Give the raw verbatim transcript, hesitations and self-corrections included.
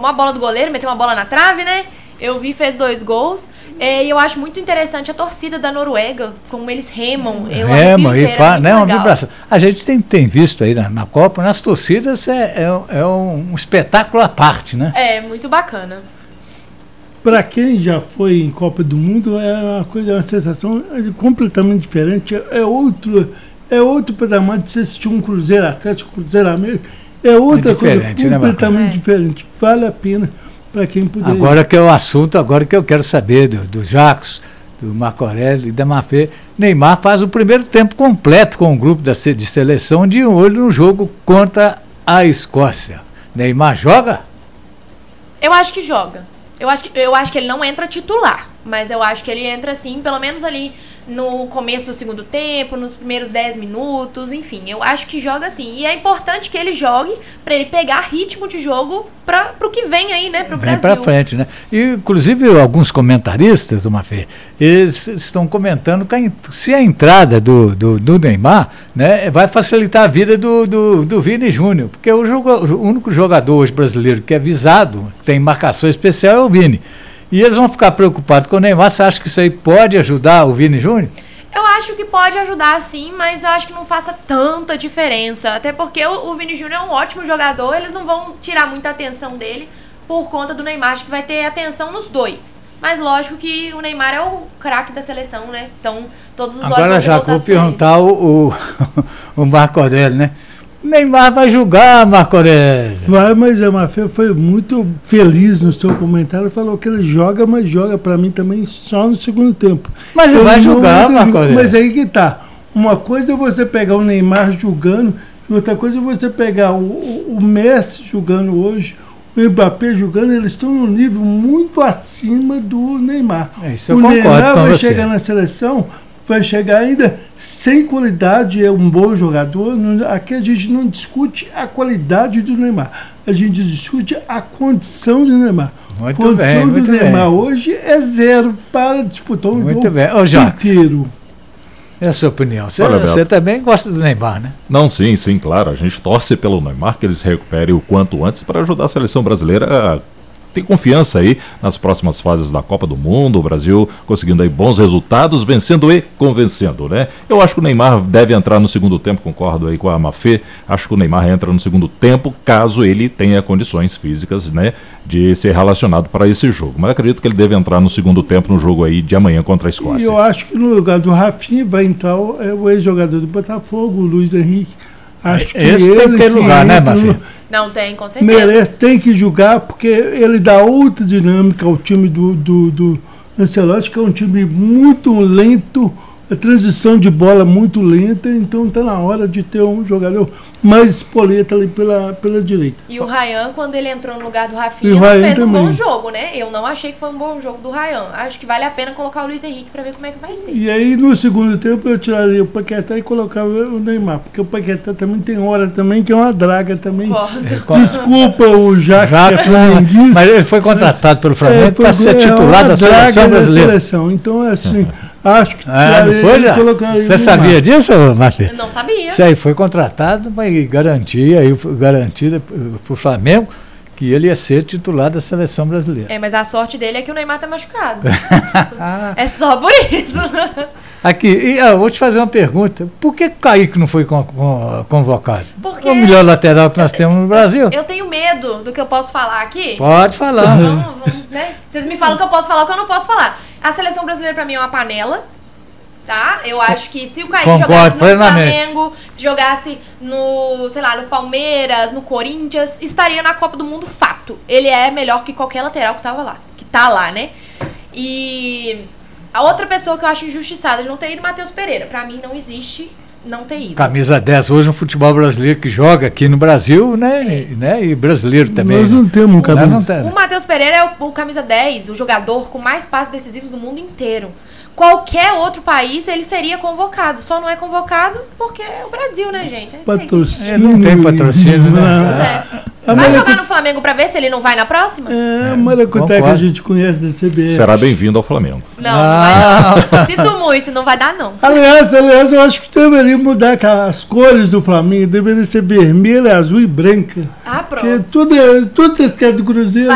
roubou uma bola do goleiro, meteu uma bola na trave, né? Eu vi, fez dois gols. E eu acho muito interessante a torcida da Noruega, como eles remam. Eu Rema e faz, é né, uma vibração. A gente tem, tem visto aí na, na Copa, nas torcidas, é, é, é um espetáculo à parte, né? É, muito bacana. Para quem já foi em Copa do Mundo, é uma coisa, uma sensação completamente diferente. É outro, é outro patamar de você assistir um Cruzeiro Atlético, Cruzeiro América. É outra é coisa né, completamente diferente. Vale a pena para quem puder. Agora que é o assunto, agora que eu quero saber do, do Jacques, do Marco Aurélio e da Mafê. Neymar faz o primeiro tempo completo com o grupo da, de seleção de olho no jogo contra a Escócia. Neymar joga? Eu acho que joga. Eu acho que, eu acho que ele não entra titular, mas eu acho que ele entra assim, pelo menos ali no começo do segundo tempo, nos primeiros dez minutos, enfim, eu acho que joga assim. E é importante que ele jogue para ele pegar ritmo de jogo para o que vem aí, né, para o Brasil. Vem para frente, né? E, inclusive, alguns comentaristas, uma Fê, eles estão comentando que a, se a entrada do, do, do Neymar, né, vai facilitar a vida do, do, do Vini Júnior, porque o, jogo, o único jogador hoje brasileiro que é visado, que tem marcação especial, é o Vini. E eles vão ficar preocupados com o Neymar. Você acha que isso aí pode ajudar o Vini Júnior? Eu acho que pode ajudar sim, mas eu acho que não faça tanta diferença. Até porque o, o Vini Júnior é um ótimo jogador, eles não vão tirar muita atenção dele por conta do Neymar. Acho que vai ter atenção nos dois. Mas lógico que o Neymar é o craque da seleção, né? Então todos os olhos Agora já vou perguntar o, o, o Marco Aurélio, né? Neymar vai jogar, Marco Aurélio. Vai, mas a Mafê foi muito feliz no seu comentário. Falou que ele joga, mas joga para mim também só no segundo tempo. Mas ele vai jogar, Marco Aurélio. Mas aí que tá. Uma coisa é você pegar o Neymar jogando, e outra coisa é você pegar o, o, o Messi jogando hoje, o Mbappé jogando. Eles estão num nível muito acima do Neymar. É, isso eu o concordo Neymar com vai você. chegar na seleção, vai chegar ainda sem qualidade, é um bom jogador. Aqui a gente não discute a qualidade do Neymar, a gente discute a condição do Neymar. Muito a condição bem, muito do Neymar bem. hoje é zero para disputar um muito jogo bem. Ô, Jacques, inteiro. é a sua opinião. Você, Olha, você também gosta do Neymar, né? Não, sim, sim, claro. A gente torce pelo Neymar, que ele se recupere o quanto antes para ajudar a seleção brasileira a ter confiança aí nas próximas fases da Copa do Mundo. O Brasil conseguindo aí bons resultados, vencendo e convencendo, né? Eu acho que o Neymar deve entrar no segundo tempo, concordo aí com a Mafê. Acho que o Neymar entra no segundo tempo, caso ele tenha condições físicas, né, de ser relacionado para esse jogo. Mas acredito que ele deve entrar no segundo tempo no jogo aí de amanhã contra a Escócia. E eu acho que no lugar do Rafinha vai entrar o, é, o ex-jogador do Botafogo, o Luiz Henrique. Acho que esse ele tem que ter lugar, né, entra Mafê? no- Não tem, com certeza. merece, tem que jogar, porque ele dá outra dinâmica ao time do, do, do Ancelotti, que é um time muito lento, a transição de bola muito lenta, então está na hora de ter um jogador mais espoleta ali pela, pela direita. E o Ryan, quando ele entrou no lugar do Rafinha, E o não Ryan fez um também. bom jogo, né? Eu não achei que foi um bom jogo do Ryan. Acho que vale a pena colocar o Luiz Henrique pra ver como é que vai ser. E aí no segundo tempo eu tiraria o Paquetá e colocava o Neymar, porque o Paquetá também tem hora também, que é uma draga também. Concordo. Desculpa o Jacques, Jacques, que é flamenguista. mas ele foi contratado pelo Flamengo É, para foi- ser é titular uma da draga seleção brasileira. seleção. Então, assim, acho que Ah, não tiraria foi, e já? colocaria o Você Neymar. sabia disso, Mafê? Eu não sabia. Isso aí foi contratado para garantir, aí, garantida para o Flamengo que ele ia ser titular da seleção brasileira. É, mas a sorte dele é que o Neymar tá machucado. É só por isso. Aqui, e, ah, vou te fazer uma pergunta. Por que o Kaique não foi con- con- convocado? Porque É o melhor lateral que nós temos no Brasil. eu tenho medo do que eu posso falar aqui. Pode falar. Vamos, vamos, né? Vocês me falam que eu posso falar o que eu não posso falar. A seleção brasileira pra mim é uma panela, tá? Eu acho que se o Kaique Concordo jogasse no plenamente. Flamengo, se jogasse no, sei lá, no Palmeiras, no Corinthians, estaria na Copa do Mundo fato. Ele é melhor que qualquer lateral que tava lá, que tá lá, né? E a outra pessoa que eu acho injustiçada de não ter ido, Matheus Pereira. Pra mim não existe não ter ido. Camisa dez hoje no futebol brasileiro que joga aqui no Brasil, né? E, né? E brasileiro também. Nós não temos um Nós camisa. não temos. O Matheus Pereira é o, o camisa dez, o jogador com mais passes decisivos do mundo inteiro. Qualquer outro país ele seria convocado, só não é convocado porque é o Brasil, né, gente? É isso aí. Patrocínio. É, não tem patrocínio, né? Pois é. Vai jogar no Flamengo pra ver se ele não vai na próxima? É, a maracutaia que a concordo. gente conhece da C B F. Será bem-vindo ao Flamengo. Não, não vai não. Sinto muito, não vai dar não. Aliás, aliás, eu acho que deveria mudar aquela- as cores do Flamengo, deveria ser vermelha, azul e branca. Ah, Porque pronto. tudo, é- tudo vocês querem do Cruzeiro.